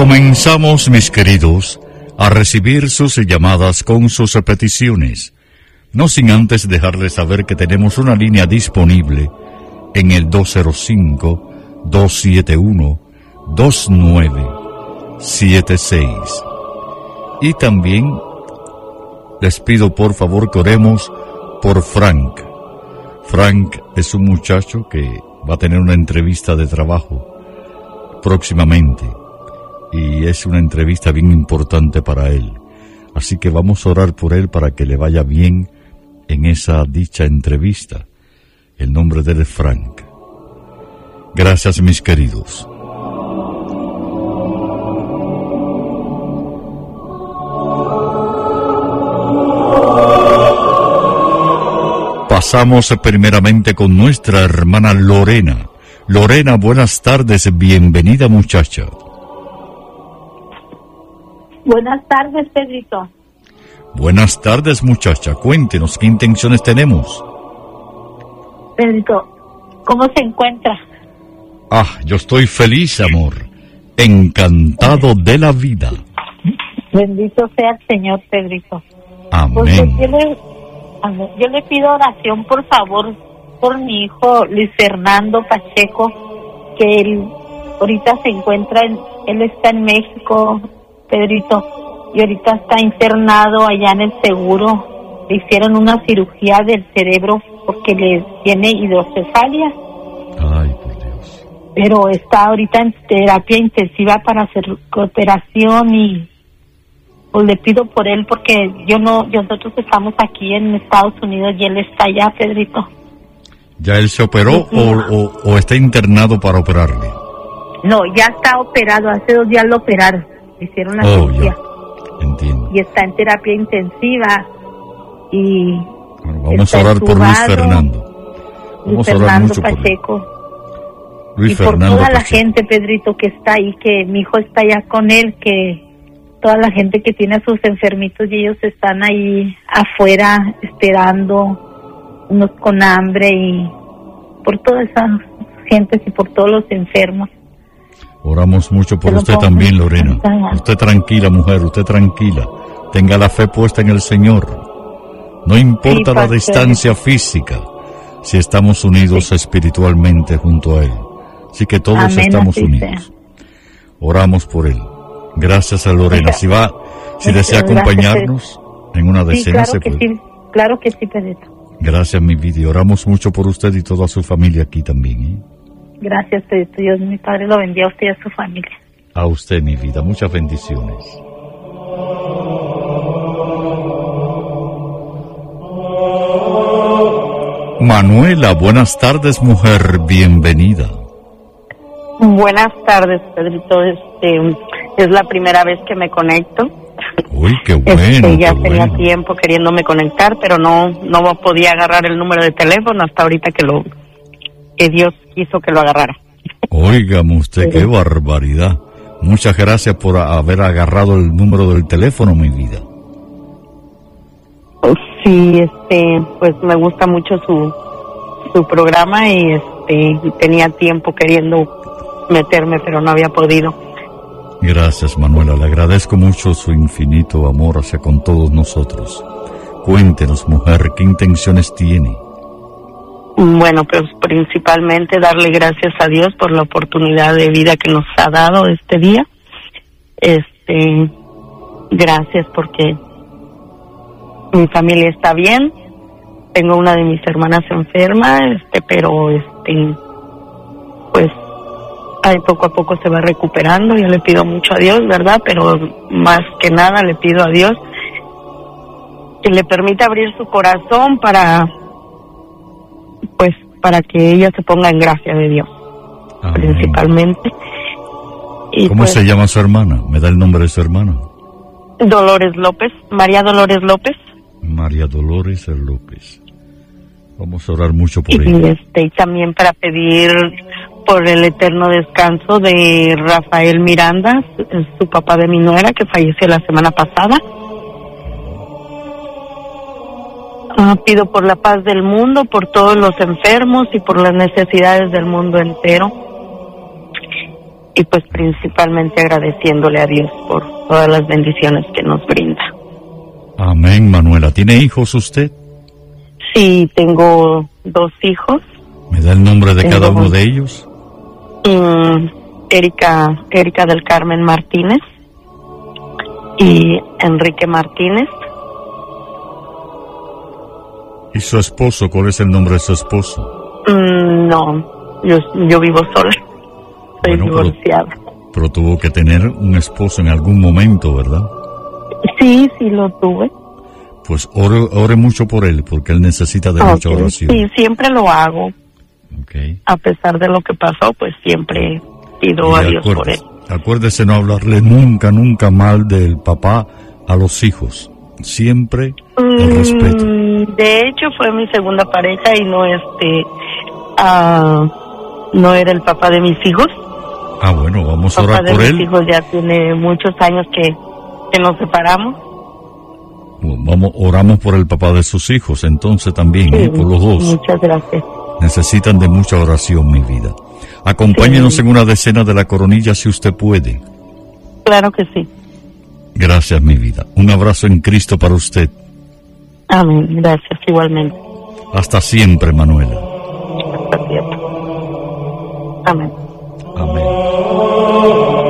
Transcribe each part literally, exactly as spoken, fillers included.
Comenzamos, mis queridos, a recibir sus llamadas con sus peticiones. No sin antes dejarles saber que tenemos una línea disponible en el dos cero cinco, dos siete uno, dos nueve siete seis. Y también les pido por favor que oremos por Frank. Frank es un muchacho que va a tener una entrevista de trabajo próximamente. Y es una entrevista bien importante para él. Así que vamos a orar por él para que le vaya bien en esa dicha entrevista. El nombre de él es Frank. Gracias, mis queridos. Pasamos primeramente con nuestra hermana Lorena. Lorena, buenas tardes, bienvenida muchacha. Buenas tardes, Pedrito. Buenas tardes, muchacha. Cuéntenos, ¿qué intenciones tenemos? Pedrito, ¿cómo se encuentra? Ah, yo estoy feliz, amor. Encantado de la vida. Bendito sea el Señor, Pedrito. Amén. Pues yo, le, yo le pido oración, por favor, por mi hijo Luis Fernando Pacheco, que él ahorita se encuentra, en, él está en México, Pedrito, y ahorita está internado allá en el seguro. Le hicieron una cirugía del cerebro porque le tiene hidrocefalia. Ay, por Dios. Pero está ahorita en terapia intensiva para hacer operación y pues le pido por él porque yo no, nosotros estamos aquí en Estados Unidos y él está allá, Pedrito. ¿Ya él se operó sí, o, o, o está internado para operarle? No, ya está operado, hace dos días lo operaron. Hicieron la oh, cirugía. Ya. Entiendo. Y está en terapia intensiva y bueno, vamos a orar por Luis Fernando. Vamos Luis a orar Fernando mucho Pacheco. por Luis y Fernando por toda Pacheco. La gente, Pedrito, que está ahí, que mi hijo está allá con él, que toda la gente que tiene a sus enfermitos y ellos están ahí afuera esperando, unos con hambre, y por todas esas gentes y por todos los enfermos. Oramos mucho por usted también, Lorena. Usted tranquila, mujer, usted tranquila. Tenga la fe puesta en el Señor. No importa sí, la distancia física, si estamos unidos sí. espiritualmente junto a Él. Así que todos Amén, estamos unidos. Sea. Oramos por Él. Gracias a Lorena. Si va, si desea acompañarnos en una decena, sí, claro se que puede. Sí, claro que sí, Pedrito. Gracias, mi vida. Oramos mucho por usted y toda su familia aquí también, ¿eh? Gracias, Pedrito. Dios, mi Padre, lo bendiga a usted y a su familia. A usted, mi vida. Muchas bendiciones. Manuela, buenas tardes, mujer. Bienvenida. Buenas tardes, Pedrito. Este, es la primera vez que me conecto. Uy, qué bueno. Este, ya qué tenía bueno. tiempo queriéndome conectar, pero no no podía agarrar el número de teléfono hasta ahorita que lo que Dios quiso que lo agarrara. Óigame usted, qué barbaridad. Muchas gracias por haber agarrado el número del teléfono, mi vida. Sí, este, pues me gusta mucho su su programa y este tenía tiempo queriendo meterme, pero no había podido. Gracias, Manuela. Le agradezco mucho su infinito amor hacia con todos nosotros. Cuéntenos, mujer, ¿qué intenciones tiene? Bueno, pues principalmente darle gracias a Dios por la oportunidad de vida que nos ha dado este día. Este, gracias porque mi familia está bien. Tengo una de mis hermanas enferma, este, pero este, pues ahí poco a poco se va recuperando. Yo le pido mucho a Dios, ¿verdad? Pero más que nada le pido a Dios que le permita abrir su corazón para, pues, para que ella se ponga en gracia de Dios. Amén. Principalmente. Y ¿Cómo pues, se llama su hermana? ¿Me da el nombre de su hermana? Dolores López, María Dolores López. María Dolores López. Vamos a orar mucho por y ella. Este, y también para pedir por el eterno descanso de Rafael Miranda, su papá de mi nuera, que falleció la semana pasada. Uh, pido por la paz del mundo, por todos los enfermos y por las necesidades del mundo entero. y pues principalmente agradeciéndole a Dios por todas las bendiciones que nos brinda. Amén, Manuela. ¿Tiene hijos usted? Sí, tengo dos hijos. ¿Me da el nombre de tengo cada uno de ellos? Um, Erika, Erika del Carmen Martínez y Enrique Martínez. ¿Y su esposo? ¿Cuál es el nombre de su esposo? Mm, no, yo, yo vivo sola. Soy Bueno, divorciada. Pero, pero tuvo que tener un esposo en algún momento, ¿verdad? Sí, sí lo tuve. Pues ore, ore mucho por él, porque él necesita de Okay. mucha oración. Sí, siempre lo hago. Okay. A pesar de lo que pasó, pues siempre pido Y a Dios por él. Acuérdese no hablarle nunca, nunca mal del papá a los hijos. Siempre el Mm, respeto. De hecho, fue mi segunda pareja y no este, ah, no era el papá de mis hijos. Ah, bueno, vamos a El papá orar de por mis él. hijos ya tiene muchos años que, que nos separamos. Bueno, vamos, oramos por el papá de sus hijos, entonces también, Sí, ¿eh? Por los dos. Muchas gracias. Necesitan de mucha oración, mi vida. Acompáñenos Sí. en una decena de la coronilla si usted puede. Claro que sí. Gracias, mi vida. Un abrazo en Cristo para usted. Amén. Gracias, igualmente. Hasta siempre, Manuela. Hasta siempre. Amén. Amén.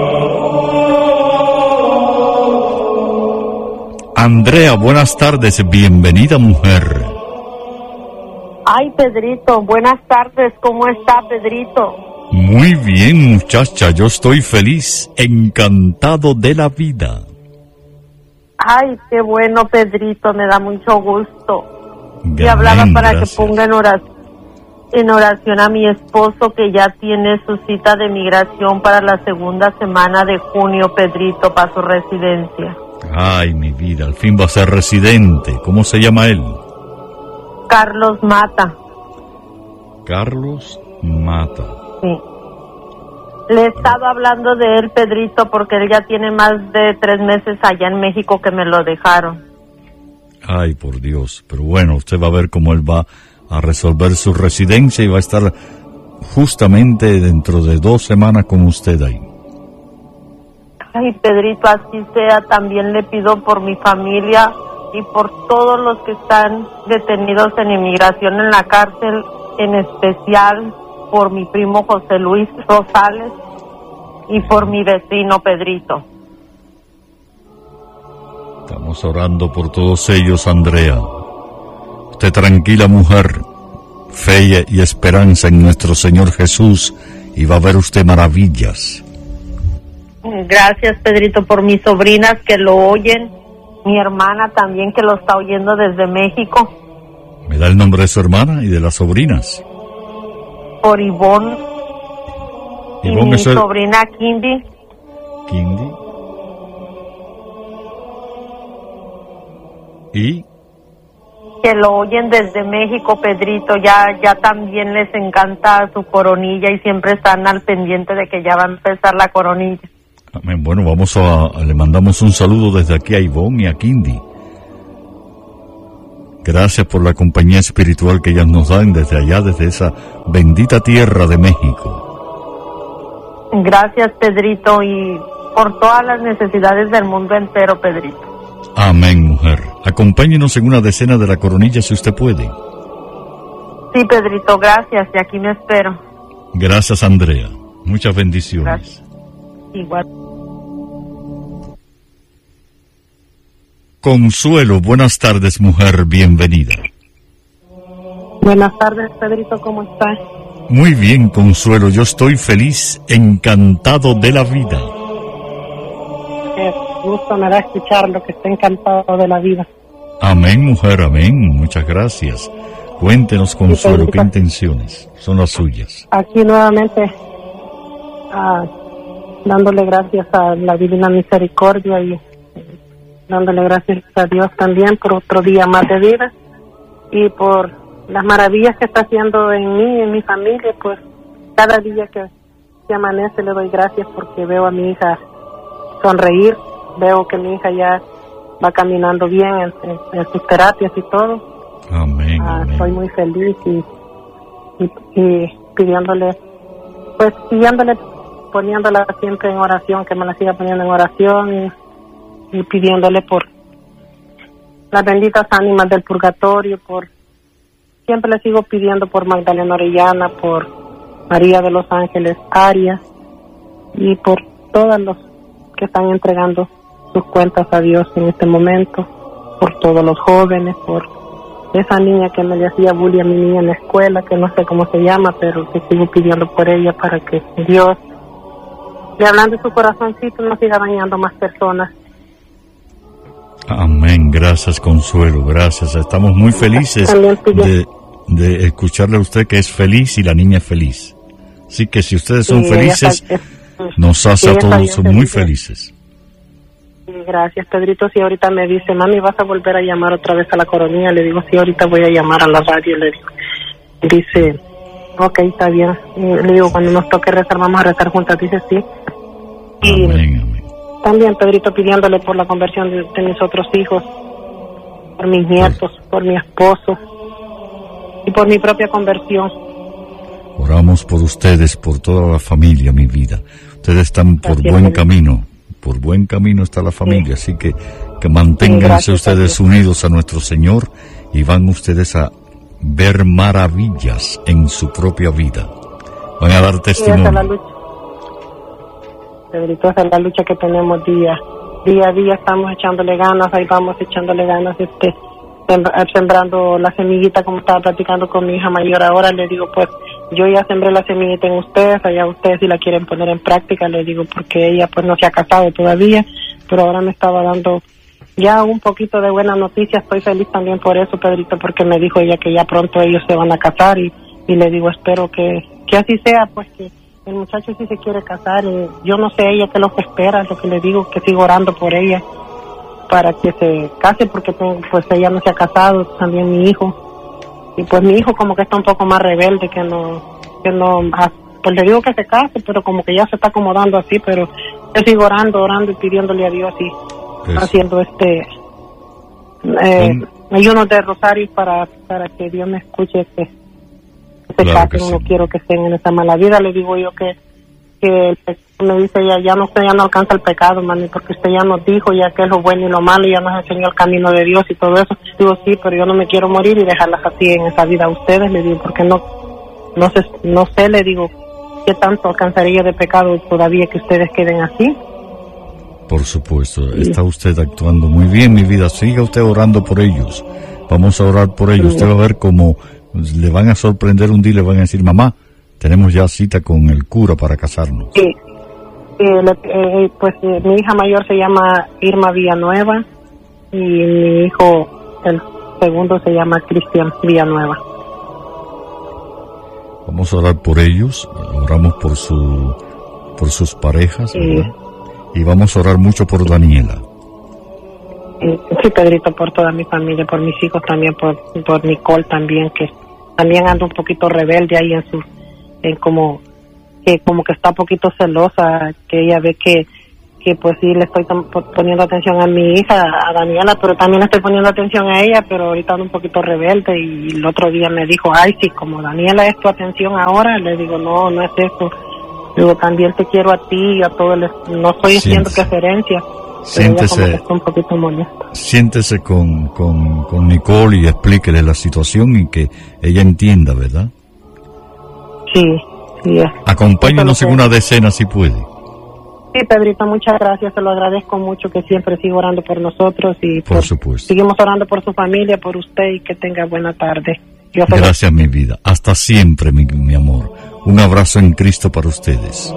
Andrea, buenas tardes. Bienvenida, mujer. Ay, Pedrito, buenas tardes. ¿Cómo está, Pedrito? Muy bien, muchacha. Yo estoy feliz, encantado de la vida. Ay, qué bueno, Pedrito. Me da mucho gusto. Y Amén, hablaba para gracias. que ponga en oración, en oración a mi esposo, que ya tiene su cita de migración para la segunda semana de junio, Pedrito, para su residencia. Ay, mi vida, al fin va a ser residente. ¿Cómo se llama él? Carlos Mata. Carlos Mata. Sí. Le he estado hablando de él, Pedrito, porque él ya tiene más de tres meses allá en México que me lo dejaron. Ay, por Dios. Pero bueno, usted va a ver cómo él va a resolver su residencia y va a estar justamente dentro de dos semanas con usted ahí. Ay, Pedrito, así sea. También le pido por mi familia y por todos los que están detenidos en inmigración en la cárcel, en especial por mi primo José Luis Rosales y por mi vecino Pedrito. Estamos orando por todos ellos, Andrea. Usted tranquila, mujer, fe y esperanza en nuestro Señor Jesús y va a ver usted maravillas. Gracias, Pedrito, por mis sobrinas que lo oyen, mi hermana también que lo está oyendo desde México, ¿Me da el nombre de su hermana y de las sobrinas? por Ivonne y Ivonne, mi eso es- sobrina Kindy. Kindy. Y Que lo oyen desde México, Pedrito. Ya ya también les encanta su coronilla y siempre están al pendiente de que ya va a empezar la coronilla. amén. Bueno, vamos a, le mandamos un saludo desde aquí a Ivonne y a Kindy. Gracias por la compañía espiritual que ellas nos dan desde allá, desde esa bendita tierra de México. Gracias, Pedrito, y por todas las necesidades del mundo entero, Pedrito. Amén, mujer. Acompáñenos en una decena de la coronilla si usted puede. Sí, Pedrito, gracias, y aquí me espero. Gracias, Andrea. Muchas bendiciones. Gracias. Igual. Consuelo, buenas tardes, mujer. Bienvenida. Buenas tardes, Pedrito, ¿cómo estás? Muy bien, Consuelo. Yo estoy feliz, encantado de la vida. Qué gusto me da escucharlo, que esté encantado de la vida. Amén, mujer, amén. Muchas gracias. Cuéntenos, Consuelo, Sí, qué intenciones son las suyas. Aquí nuevamente, ah, dándole gracias a la Divina Misericordia y eh, dándole gracias a Dios también por otro día más de vida y por las maravillas que está haciendo en mí y en mi familia. Pues cada día que, que amanece le doy gracias porque veo a mi hija sonreír, veo que mi hija ya va caminando bien en, en- en sus terapias y todo. Amén, Ah, amén. estoy muy feliz y, y, y pidiéndole, pues pidiéndole poniéndola siempre en oración, que me la siga poniendo en oración y, y pidiéndole por las benditas ánimas del purgatorio, por siempre le sigo pidiendo por Magdalena Orellana, por María de los Ángeles Arias y por todos los que están entregando sus cuentas a Dios en este momento, por todos los jóvenes, por esa niña que me le hacía bullying a mi niña en la escuela, que no sé cómo se llama, pero que sigo pidiendo por ella para que Dios, le hablando de su corazoncito, no siga dañando más personas. Amén, gracias Consuelo, gracias. Estamos muy felices de, de escucharle a usted que es feliz y la niña es feliz. Así que si ustedes son sí, felices, está, es, nos hace a todos muy felices. Sí, gracias Pedrito. Si ahorita me dice, mami, ¿vas a volver a llamar otra vez a la coronilla? Le digo, sí, ahorita voy a llamar a la radio. Le digo, dice, ok, está bien. Y le digo, cuando nos toque rezar, vamos a rezar juntas. Dice, sí. Y amén, amén. También Pedrito pidiéndole por la conversión de, de mis otros hijos, por mis nietos, sí. por mi esposo y por mi propia conversión. Oramos por ustedes, por toda la familia, mi vida. Ustedes están por gracias, buen Pedrito. camino, por buen camino está la familia, sí. así que, que manténganse sí, ustedes unidos a nuestro Señor y van ustedes a ver maravillas en su propia vida. Van a dar testimonio. Sí, Pedrito, esa es la lucha que tenemos día, día a día, estamos echándole ganas, ahí vamos echándole ganas, este, sembrando la semillita, como estaba platicando con mi hija mayor ahora, le digo, pues, yo ya sembré la semillita en ustedes, allá ustedes si la quieren poner en práctica, le digo, porque ella pues no se ha casado todavía, pero ahora me estaba dando ya un poquito de buena noticia, estoy feliz también por eso, Pedrito, porque me dijo ella que ya pronto ellos se van a casar y, y le digo, espero que, que así sea, pues que el muchacho sí se quiere casar, y yo no sé ella qué es lo que espera, lo que le digo, que sigo orando por ella para que se case, porque pues ella no se ha casado, también mi hijo, y pues mi hijo como que está un poco más rebelde, que no, que no, pues le digo que se case, pero como que ya se está acomodando así, pero yo sigo orando, orando y pidiéndole a Dios y Eso. haciendo este eh, ¿Sí? ayunos de rosario para, para que Dios me escuche, que se claro casen, sí. no quiero que estén en esa mala vida. Le digo yo que, que me dice ella, ya no, usted ya no alcanza el pecado, mami, porque usted ya nos dijo ya que es lo bueno y lo malo, y ya nos enseñó el camino de Dios y todo eso. Digo, sí, pero yo no me quiero morir y dejarlas así en esa vida a ustedes, le digo, porque no, no sé, no sé, le digo, qué tanto alcanzaría de pecado todavía que ustedes queden así. Por supuesto, sí. Está usted actuando muy bien, mi vida, siga usted orando por ellos, vamos a orar por ellos, sí. Usted va a ver cómo le van a sorprender un día y le van a decir, mamá, tenemos ya cita con el cura para casarnos. Sí, eh, le, eh, pues eh, mi hija mayor se llama Irma Villanueva y mi hijo, el segundo, se llama Cristian Villanueva. Vamos a orar por ellos, oramos por su, por sus parejas, sí. ¿verdad? Y vamos a orar mucho por Daniela. Sí, Pedrito, por toda mi familia, por mis hijos también, por, por Nicole también, que también anda un poquito rebelde ahí en su, en como, que como que está un poquito celosa, que ella ve que, que pues sí le estoy poniendo atención a mi hija, a Daniela, pero también estoy poniendo atención a ella, pero ahorita anda un poquito rebelde, y el otro día me dijo, ay, sí, como Daniela es tu atención ahora, le digo, no, no es eso, digo, también te quiero a ti y a todo el, no estoy haciendo preferencia. Siéntese, un poquito siéntese con, con, con Nicole y explíquele la situación y que ella entienda, ¿verdad? Sí, sí. Acompáñenos en una decena si puede. Sí, Pedrito, muchas gracias, se lo agradezco mucho, que siempre sigo orando por nosotros y por, por supuesto. Seguimos orando por su familia, por usted, y que tenga buena tarde. Yo gracias, mi vida. Hasta siempre, mi, mi amor. Un abrazo en Cristo para ustedes.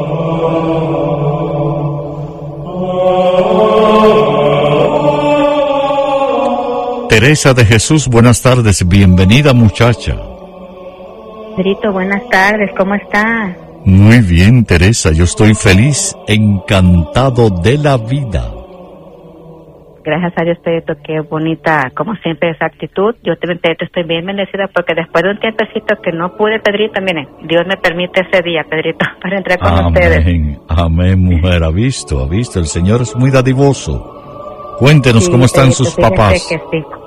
Teresa de Jesús, buenas tardes, bienvenida muchacha. Pedrito, buenas tardes, ¿cómo está? Muy bien, Teresa, yo estoy feliz, encantado de la vida. Gracias a Dios, Pedrito, qué bonita, como siempre, esa actitud. Yo también, Pedrito, estoy bien bendecida porque después de un tiempecito que no pude, Pedrito, miren, Dios me permite ese día, Pedrito, para entrar con amén, ustedes. Amén, mujer, ha visto, ha visto, el Señor es muy dadivoso. Cuéntenos, sí, cómo están Pedrito, sus papás. Que sí.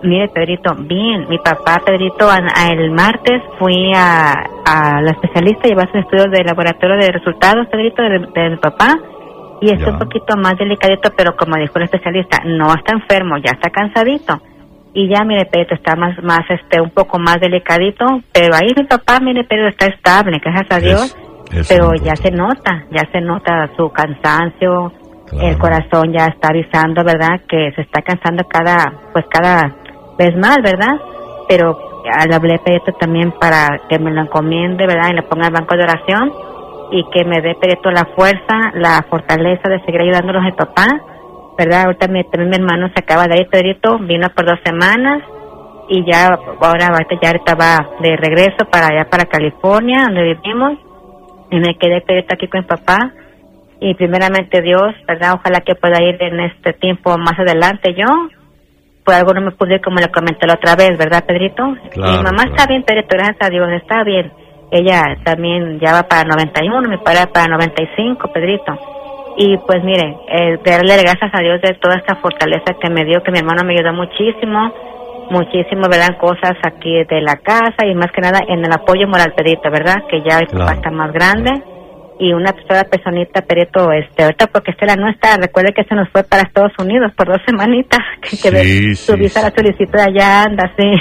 Mire, Pedrito, bien. Mi papá, Pedrito, a, a el martes fui a, a la especialista, llevar sus estudios de laboratorio de resultados, Pedrito, de, de mi papá, y está ya un poquito más delicadito, pero como dijo el especialista, no está enfermo, ya está cansadito. Y ya, mire, Pedrito, está más, más, este, un poco más delicadito, pero ahí mi papá, mire, Pedro, está estable, gracias a Dios, es, pero ya se nota, ya se nota su cansancio, claro. El corazón ya está avisando, ¿verdad?, que se está cansando cada, pues cada vez más, ¿verdad? Pero le hablé, Pedrito, también para que me lo encomiende, ¿verdad?, y le ponga el banco de oración, y que me dé, Pedrito, la fuerza, la fortaleza de seguir ayudándolos a mi papá, ¿verdad? Ahorita mi, también mi hermano se acaba de ir, Pedrito, vino por dos semanas y ya ahora ya ahorita va de regreso para allá, para California, donde vivimos, y me quedé, Pedrito, aquí con mi papá, y primeramente Dios, ¿verdad? Ojalá que pueda ir en este tiempo más adelante yo, por algo no me pude ir como le comenté la otra vez, ¿verdad, Pedrito? Claro, mi mamá claro. Está bien, Pedrito, gracias a Dios, está bien. Ella también ya va para noventa y uno, mi padre para noventa y cinco, Pedrito. Y pues mire, eh, darle gracias a Dios de toda esta fortaleza que me dio, que mi hermano me ayudó muchísimo, muchísimo, ¿verdad? Cosas aquí de la casa y más que nada en el apoyo moral, Pedrito, ¿verdad? Que ya el claro, papá está más grande. Claro. Y una sola personita, Pedrito, este, ahorita porque Estela no está, recuerde que se nos fue para Estados Unidos por dos semanitas, que, sí, que sí, su visa sí. la solicitó allá, anda, sí.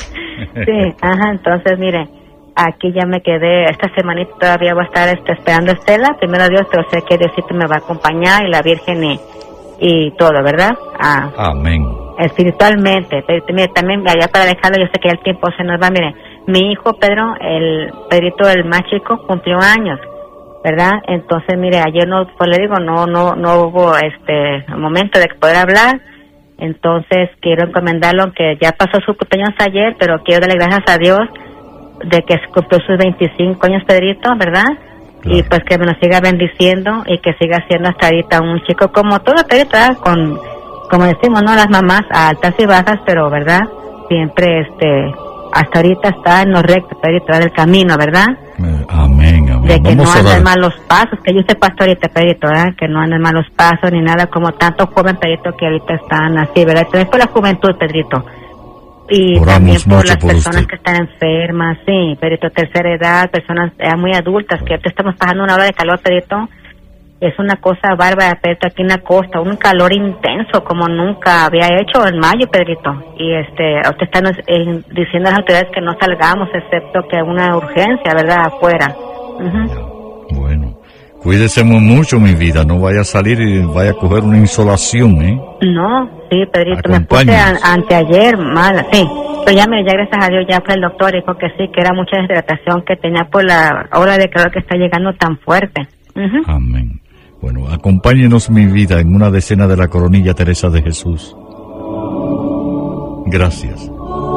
Sí, ajá, entonces mire, aquí ya me quedé, esta semanita todavía voy a estar este, esperando a Estela, primero Dios, pero sé que Diosito me va a acompañar y la Virgen y, y todo, ¿verdad? Ah, amén. Espiritualmente, pero, mire, también allá para dejarlo, yo sé que el tiempo se nos va, mire, mi hijo Pedro, el Pedrito, el más chico, cumplió años, ¿verdad? Entonces, mire, ayer no, pues le digo, no, no, no hubo este momento de poder hablar, entonces quiero encomendarlo, aunque ya pasó su cumpleaños ayer, pero quiero darle gracias a Dios de que cumplió sus veinticinco años, Pedrito, ¿verdad? Claro. Y pues que me lo siga bendiciendo y que siga siendo hasta ahorita un chico como todo, Pedrito, ¿verdad? Con, como decimos, ¿no? Las mamás altas y bajas, pero, ¿verdad? Siempre, este, hasta ahorita está en lo recto, Pedrito, del camino, ¿verdad? Eh, amén, amén. De que Vamos no anda dar... en malos pasos, que yo sepa hasta ahorita, Pedrito, ¿verdad? Que no anda en malos pasos ni nada, como tantos jóvenes, Pedrito, que ahorita están así, ¿verdad? También por la juventud, Pedrito. Y Oramos también por las por personas usted. que están enfermas, sí, Pedrito, tercera edad, personas ya muy adultas, que ahorita estamos pasando una hora de calor, Pedrito, es una cosa bárbara, Pedrito, aquí en la costa, un calor intenso como nunca había hecho en mayo, Pedrito, y este, ahorita están eh, diciendo a las autoridades que no salgamos, excepto que una urgencia, ¿verdad?, afuera. Uh-huh. Bueno, cuídese mucho, mi vida, no vaya a salir y vaya a coger una insolación, ¿eh? No, sí, Pedrito, me puse a, anteayer mala, sí, pero ya, me, ya gracias a Dios ya fue el doctor, dijo que sí, que era mucha deshidratación que tenía por la ola de calor que está llegando tan fuerte. Uh-huh. Amén. Bueno, acompáñenos, mi vida, en una decena de la Coronilla Teresa de Jesús. Gracias.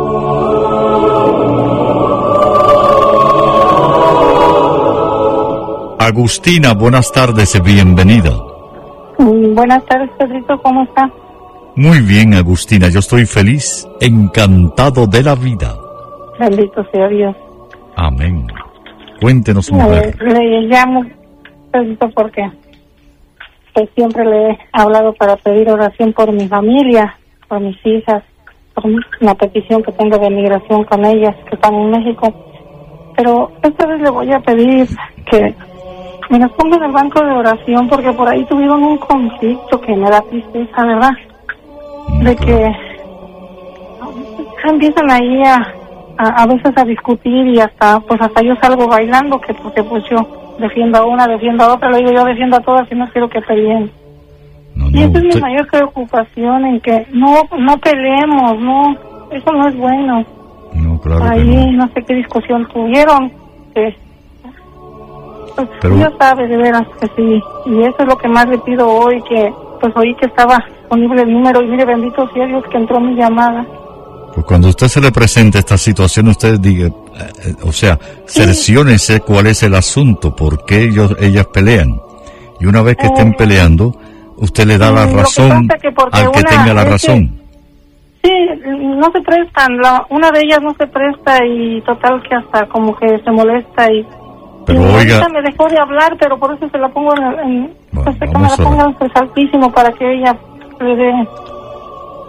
Agustina, buenas tardes, bienvenida. Buenas tardes, Pedrito, ¿cómo está? Muy bien, Agustina, yo estoy feliz, encantado de la vida. Bendito sea Dios. Amén. Cuéntenos, mujer. Le, le llamo, Pedrito, porque pues, siempre le he hablado para pedir oración por mi familia, por mis hijas, por una petición que tengo de migración con ellas, que están en México. Pero esta vez le voy a pedir que me las ponga en el banco de oración, porque por ahí tuvieron un conflicto que me da tristeza, ¿verdad? De que empiezan ahí a, a, a veces a discutir y hasta, pues hasta yo salgo bailando, que porque pues yo defiendo a una, defiendo a otra, le digo yo defiendo a todas y no quiero que peleen. No, no, y esa es usted... mi mayor preocupación, en que no no peleemos, no, eso no es bueno. No, claro ahí que no. no sé qué discusión tuvieron, que pues Pero... Dios sabe de veras que sí, y eso es lo que más le pido hoy, que pues oí que estaba disponible el número, y mire, bendito sea Dios que entró mi llamada. Pues cuando a usted se le presente esta situación, usted diga, eh, o sea, sí. cerciónese cuál es el asunto, por qué ellos, ellas pelean. Y una vez que eh, estén peleando, usted le da la razón que que al que tenga la razón. Que, sí, no se prestan, la, una de ellas no se presta y total que hasta como que se molesta y... Pero y oiga, me dejó de hablar, pero por eso se la pongo en, en bueno, pues, que me la ponga en altísimo para que ella le dé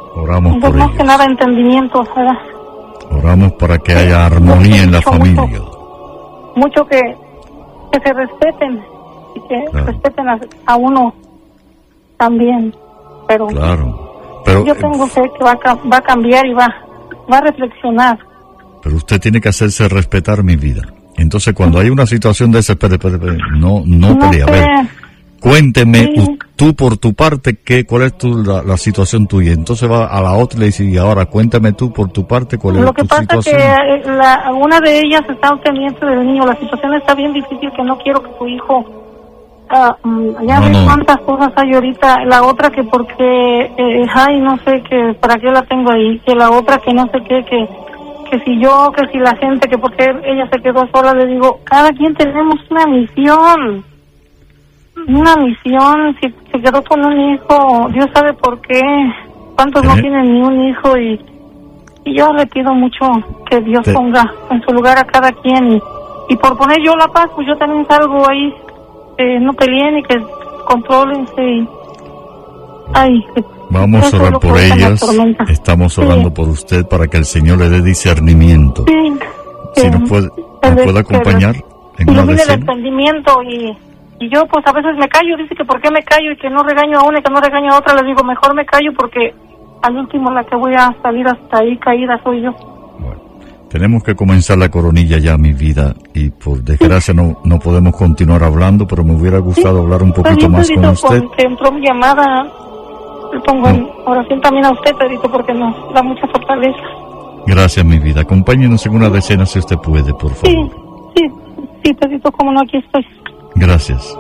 Oramos por más ellos. que nada entendimiento, ¿verdad? Oramos para que haya armonía en la Mucho, familia. Mucho, mucho que, que se respeten y que Claro. respeten a, a uno también. Pero Claro. Pero, yo tengo fe que va a, ca- va a cambiar y va, va a reflexionar. pero usted tiene que hacerse respetar, mi vida. Entonces, cuando hay una situación de ese, espere, espere, espere, no, no, No pelea. A sé. ver, cuénteme, Sí. u- tú por tu parte, ¿qué, ¿cuál es tu, la, la situación tuya? Entonces va a la otra y le dice, y ahora cuéntame tú por tu parte, ¿cuál es Lo que tu pasa situación? que eh, la, una de ellas está al pendiente del niño. La situación está bien difícil, que no quiero que su hijo... ah, mm, ya No, ves no. cuántas cosas hay ahorita. La otra que porque... Eh, ay, no sé, que para qué la tengo ahí. Que la otra que no sé qué, que... que si yo, que si la gente, que porque ella se quedó sola, le digo, cada quien tenemos una misión, una misión. Si se quedó con un hijo, Dios sabe por qué, cuántos no Tener- tienen ni un hijo, y, y yo le pido mucho que Dios Te- ponga en su lugar a cada quien, y, y por poner yo la paz, pues yo también salgo ahí, que no peleen y que controlense, y ay, que- Vamos a eso es orar lo que por ahorita me ellas, atormenta. estamos Sí. orando por usted para que el Señor le dé discernimiento. Sí, Si que- nos puede, el- nos puede acompañar en una ilumine el decena. entendimiento, y, y yo pues a veces me callo, dice que por qué me callo y que no regaño a una y que no regaño a otra. Les digo, mejor me callo porque al último la que voy a salir hasta ahí caída soy yo. Bueno, tenemos que comenzar la coronilla ya, mi vida, y por desgracia no, no podemos continuar hablando, pero me hubiera gustado hablar un Está poquito bien, más con Pedrito, usted. con que entró mi llamada, le pongo en oración también a usted, Pedrito, porque nos da mucha fortaleza. Gracias, mi vida. Acompáñenos en una decena si usted puede, por Sí, favor. sí, sí, Pedrito, como no, aquí estoy. Gracias.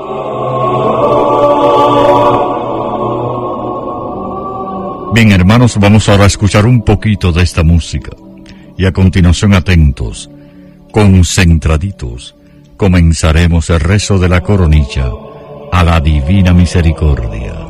Bien, hermanos, vamos ahora a escuchar un poquito de esta música. Y a continuación, atentos, concentraditos, comenzaremos el rezo de la coronilla a la divina misericordia.